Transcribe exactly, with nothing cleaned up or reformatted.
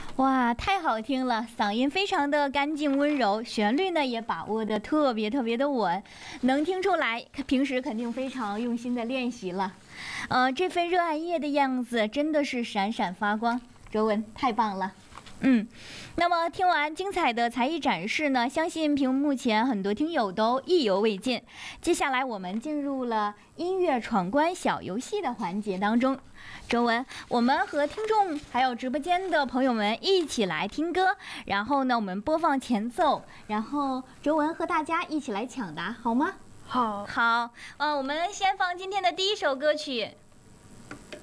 哇，太好听了，嗓音非常的干净温柔，旋律呢也把握的特别特别的稳，能听出来平时肯定非常用心的练习了。呃，这份热爱音乐的样子真的是闪闪发光，周文太棒了。嗯，那么听完精彩的才艺展示呢，相信屏幕前很多听友都意犹未尽。接下来我们进入了音乐闯关小游戏的环节当中。周文，我们和听众还有直播间的朋友们一起来听歌，然后呢，我们播放前奏，然后周文和大家一起来抢答，好吗？ 好， 好，呃，我们先放今天的第一首歌曲。